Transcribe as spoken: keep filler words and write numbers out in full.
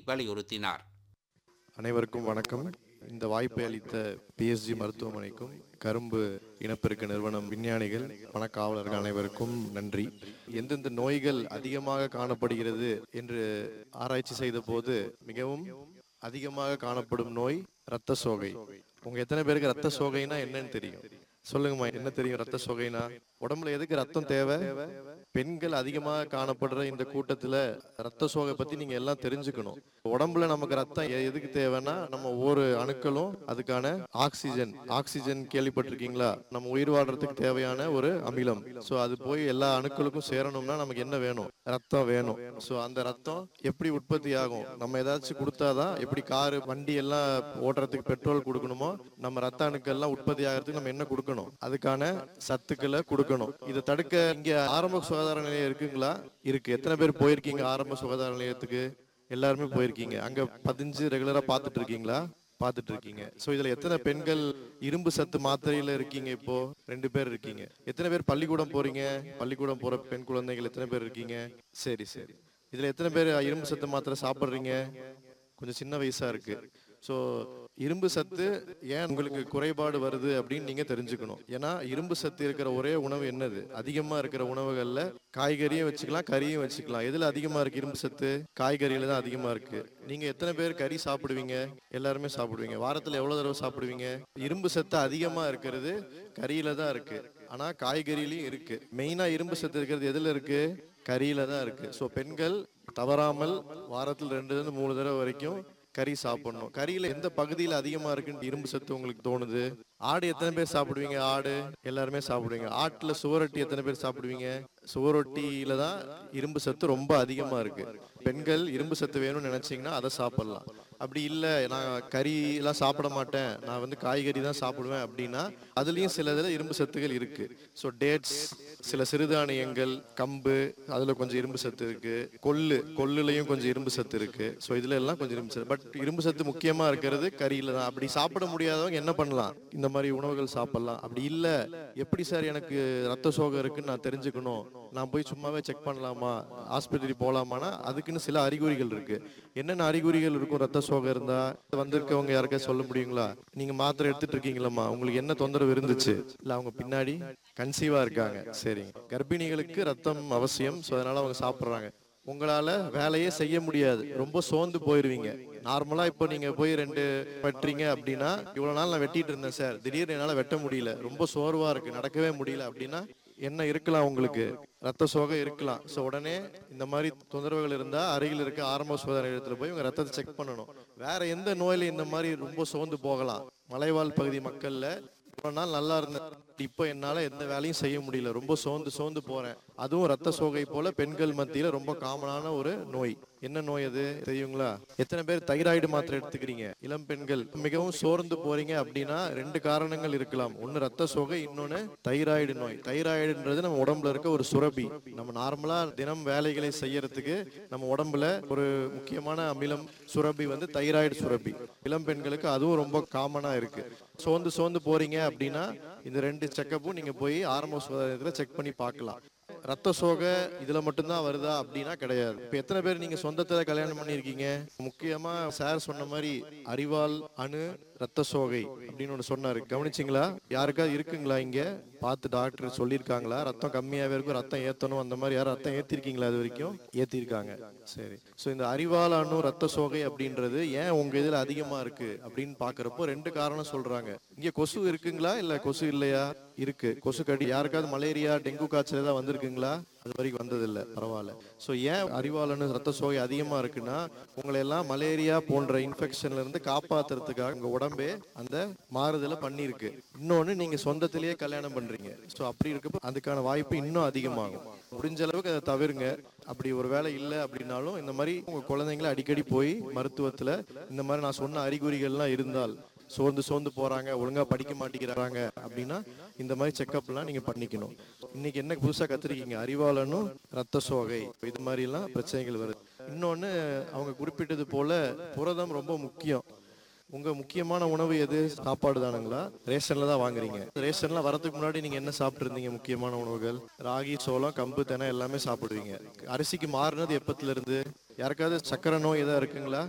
வலியுறுத்தினார். அனைவருக்கும் வணக்கம். இந்த வாய்ப்பை அளித்த பிஎஸ்ஜி மருத்துவமனைக்கும் கரும்பு இனப்பெருக்க நிறுவனம் விஞ்ஞானிகள் வனக்காவலர்கள் அனைவருக்கும் நன்றி. எந்தெந்த நோய்கள் அதிகமாக காணப்படுகிறது என்று ஆராய்ச்சி செய்த போது மிகவும் அதிகமாக காணப்படும் நோய் இரத்த சோகை. உங்க எத்தனை பேருக்கு ரத்த சோகைனா என்னன்னு தெரியும்? சொல்லுங்கம்மா, என்ன தெரியும் ரத்த சோகைனா? உடம்புல எதுக்கு ரத்தம் தேவை? பெண்கள் அதிகமாக காணப்படுற இந்த கூட்டத்துல ரத்த சோகை பத்தி நீங்க எல்லாம் தெரிஞ்சுக்கணும். உடம்புல நமக்கு ரத்தம் எதுக்கு தேவைன்னா, நம்ம ஒவ்வொரு அணுக்களும் அதுக்கான ஆக்சிஜன் ஆக்சிஜன் கேள்விப்பட்டிருக்கீங்களா? நம்ம உயிர் வாழ்றதுக்கு தேவையான ஒரு அமிலம். ஸோ அது போய் எல்லா அணுக்களுக்கும் சேரணும்னா நமக்கு என்ன வேணும்? ரத்தம் வேணும். ஸோ அந்த ரத்தம் எப்படி உற்பத்தி ஆகும்? நம்ம ஏதாச்சும் கொடுத்தாதான், எப்படி காரு வண்டி எல்லாம் ஓட்டுறதுக்கு பெட்ரோல் கொடுக்கணுமோ, நம்ம ரத்த அணுக்கள் எல்லாம் உற்பத்தி ஆகிறதுக்கு நம்ம என்ன கொடுக்கணும்? அதுக்கான சத்துக்களை கொடுக்கணும். இதை தடுக்க இங்க ஆரம்ப சுகாதார நிலையம் இருக்குங்களா? இருக்கு. எத்தனை பேர் போயிருக்கீங்க ஆரம்ப சுகாதார நிலையத்துக்கு? எல்லாருமே போயிருக்கீங்க. அங்க பதிஞ்சு ரெகுலரா பாத்துட்டு இருக்கீங்களா? பாத்துட்டு இருக்கீங்க. சோ இதுல எத்தனை பெண்கள் இரும்பு சத்து மாத்திரையில இருக்கீங்க? இப்போ ரெண்டு பேர் இருக்கீங்க. எத்தனை பேர் பள்ளிக்கூடம் போறீங்க? பள்ளிக்கூடம் போற பெண் குழந்தைகள் எத்தனை பேர் இருக்கீங்க? சரி சரி. இதுல எத்தனை பேர் இரும்பு சத்து மாத்திரை சாப்பிடுறீங்க? கொஞ்சம் சின்ன வயசா இருக்கு. ஸோ இரும்பு சத்து ஏன் உங்களுக்கு குறைபாடு வருது அப்படின்னு நீங்க தெரிஞ்சுக்கணும். ஏன்னா இரும்பு சத்து இருக்கிற ஒரே உணவு என்னது? அதிகமா இருக்கிற உணவுகள்ல காய்கறியும் வச்சுக்கலாம், கறியும் வச்சுக்கலாம். எதுல அதிகமா இருக்கு இரும்பு சத்து? காய்கறியில தான் அதிகமா இருக்கு. நீங்க எத்தனை பேர் கறி சாப்பிடுவீங்க? எல்லாருமே சாப்பிடுவீங்க. வாரத்துல எவ்வளவு தடவை சாப்பிடுவீங்க? இரும்பு சத்து அதிகமா இருக்கிறது கறியில தான் இருக்கு. ஆனா காய்கறியிலயும் இருக்கு. மெயினா இரும்பு சத்து இருக்கிறது எதுல இருக்கு? கறியில தான் இருக்கு. ஸோ பெண்கள் தவறாமல் வாரத்தில் ரெண்டு இருந்து மூணு தடவை வரைக்கும் கறி சாப்பிடணும். கறியில எந்த பகுதியில அதிகமா இருக்குன்னு இரும்பு சத்து உங்களுக்கு தோணுது? ஆடு எத்தனை பேர் சாப்பிடுவீங்க? ஆடு எல்லாருமே சாப்பிடுவீங்க. ஆட்டுல சுவரொட்டி எத்தனை பேர் சாப்பிடுவீங்க? சுவரொட்டியில தான் இரும்பு சத்து ரொம்ப அதிகமா இருக்கு. பெண்கள் இரும்பு சத்து வேணும்னு நினைச்சீங்கன்னா அதை சாப்பிடலாம். அப்படி இல்லை, நான் கறி எல்லாம் சாப்பிட மாட்டேன், நான் வந்து காய்கறி தான் சாப்பிடுவேன் அப்படின்னா அதுலயும் சில இதுல இரும்பு சத்துகள் இருக்கு. ஸோ டேட்ஸ், சில சிறுதானியங்கள், கம்பு, அதுல கொஞ்சம் இரும்பு சத்து இருக்கு. கொள்ளு கொள்ளுலையும் கொஞ்சம் இரும்பு சத்து இருக்கு. ஸோ இதுல எல்லாம் கொஞ்சம் இரும்பு சத்து. பட் இரும்பு சத்து முக்கியமா இருக்கிறது கறியில தான். அப்படி சாப்பிட முடியாதவங்க என்ன பண்ணலாம்? இந்த மாதிரி உணவுகள் சாப்பிடலாம். அப்படி இல்ல, எப்படி சார் எனக்கு ரத்த சோகை இருக்குன்னு நான் தெரிஞ்சுக்கணும், நான் போய் சும்மாவே செக் பண்ணலாமா, ஆஸ்பத்திரி போலாமான்னா அதுக்குன்னு சில அறிகுறிகள் இருக்கு. என்னென்ன அறிகுறிகள் இருக்கும் ரத்த சோகை இருந்தா? வந்திருக்கவங்க யாருக்கா சொல்ல முடியுங்களா? நீங்க மாத்திரை எடுத்துட்டு இருக்கீங்களா? உங்களுக்கு என்ன தொந்தரவு இருந்துச்சு? இல்ல அவங்க பின்னாடி கன்சீவா இருக்காங்க. சரிங்க. கர்ப்பிணிகளுக்கு ரத்தம் அவசியம். ஸோ அதனால அவங்க சாப்பிட்றாங்க. உங்களால வேலையே செய்ய முடியாது, ரொம்ப சோர்ந்து போயிருவீங்க. நார்மலா இப்போ நீங்க போய் ரெண்டு வெட்டுறீங்க அப்படின்னா, இவ்வளவு நாள் நான் வெட்டிட்டு இருந்தேன் சார், திடீர்னு என்னால வெட்ட முடியல, ரொம்ப சோர்வா இருக்கு, நடக்கவே முடியல அப்படின்னா என்ன இருக்கலாம்? உங்களுக்கு ரத்த சோகை இருக்கலாம். ஸோ உடனே இந்த மாதிரி தொந்தரவுகள் இருந்தா அருகில் இருக்க ஆரம்ப சுகாதார நிலையத்தில் போய் உங்க ரத்தத்தை செக் பண்ணணும். வேற எந்த நோயில இந்த மாதிரி ரொம்ப சோர்ந்து போகலாம்? மலைவாழ் பகுதி மக்கள்ல இவ்வளவு நாள் நல்லா இருந்தேன், இப்போ என்னால எந்த வேலையும் செய்ய முடியல, ரொம்ப சோர்ந்து சோர்ந்து போறேன். அதுவும் ரத்த சோகை போல பெண்கள் மத்தியில ரொம்ப காமனான ஒரு நோய். என்ன நோய் அது தெரியுங்களா? எத்தனை பேர் தைராய்டு மாத்திரை எடுத்துக்கிறீங்க? இளம் பெண்கள் மிகவும் சோர்ந்து போறீங்க அப்படின்னா ரெண்டு காரணங்கள் இருக்கலாம். ஒன்னு ரத்த சோகை, இன்னொன்னு தைராய்டு நோய். தைராய்டுன்றது நம்ம உடம்புல இருக்க ஒரு சுரபி. நம்ம நார்மலா தினம் வேலைகளை செய்யறதுக்கு நம்ம உடம்புல ஒரு முக்கியமான அமிலம் சுரபி வந்து தைராய்டு சுரபி. இளம் பெண்களுக்கு அதுவும் ரொம்ப காமனா இருக்கு. சோர்ந்து சோர்ந்து போறீங்க அப்படின்னா இந்த ரெண்டு செக்கப்பும் நீங்க போய் ஆரம்ப சுகாதாரத்துல செக் பண்ணி பார்க்கலாம். ரத்த சோகை இதுல மட்டும்தான் வருதா அப்படின்னா கிடையாது. இப்ப எத்தனை பேர் நீங்க சொந்தத்துல கல்யாணம் பண்ணிருக்கீங்க? முக்கியமா சார் சொன்ன மாதிரி அறிவால் அணு ரத்த சோகை அப்படின்னு ஒண்ணு சொன்னாரு, கவனிச்சிங்களா? யாருக்காவது இருக்குங்களா? இங்க பார்த்து டாக்டர் சொல்லியிருக்காங்களா ரத்தம் கம்மியாவே இருக்கும், ரத்தம் ஏத்தணும், அந்த மாதிரி யாரும் ரத்தம் ஏத்திருக்கீங்களா? அது வரைக்கும் ஏத்திருக்காங்க. சரி. ஸோ இந்த அறிவால் அணு ரத்த சோகை அப்படின்றது ஏன் உங்க இதுல அதிகமா இருக்கு அப்படின்னு பாக்குறப்போ ரெண்டு காரணம் சொல்றாங்க. இங்க கொசு இருக்குங்களா இல்ல கொசு இல்லையா? இருக்கு. கொசு கடி. யாருக்காவது மலேரியா, டெங்கு காய்ச்சல் ஏதாவது வந்திருக்குங்களா? அது வரைக்கும் வந்தது இல்லை. பரவாயில்ல. ஸோ ஏன் அறிவாளனு ரத்த சோகை அதிகமா இருக்குன்னா, உங்களை எல்லாம் மலேரியா போன்ற இன்ஃபெக்ஷன்ல இருந்து காப்பாத்துறதுக்காக உங்க உடம்பே அந்த மாறுதலை பண்ணிருக்கு. இன்னொன்னு, நீங்க சொந்தத்திலேயே கல்யாணம் பண்றீங்க. ஸோ அப்படி இருக்கப்போ அதுக்கான வாய்ப்பு இன்னும் அதிகமாகும். முடிஞ்ச அளவுக்கு அதை தவிருங்க. அப்படி ஒரு வேலை இல்லை அப்படின்னாலும் இந்த மாதிரி உங்க குழந்தைங்களை அடிக்கடி போய் மருத்துவத்துல இந்த மாதிரி நான் சொன்ன அறிகுறிகள்லாம் இருந்தால், சோர்ந்து சோர்ந்து போறாங்க, ஒழுங்கா படிக்க மாட்டேங்கிறாங்க அப்படின்னா இந்த மாதிரி செக்அப்லாம் நீங்க பண்ணிக்கணும். இன்னைக்கு என்ன புதுசா கத்துருக்கீங்க? அறிவாளனும் ரத்த சோகை, இது மாதிரி எல்லாம் பிரச்சனைகள் வருது. இன்னொன்னு, அவங்க குறிப்பிட்டது போல புரதம் ரொம்ப முக்கியம். உங்க முக்கியமான உணவு எது? சாப்பாடு தானுங்களா? ரேஷன்ல தான் வாங்குறீங்க? ரேஷன்ல வரதுக்கு முன்னாடி நீங்க என்ன சாப்பிட்டு இருந்தீங்க? முக்கியமான உணவுகள் ராகி, சோளம், கம்பு, தெனை எல்லாமே சாப்பிடுவீங்க. அரிசிக்கு மாறினது எப்பத்துல இருந்து? யாருக்காவது சக்கரை நோய் ஏதாவது இருக்குங்களா?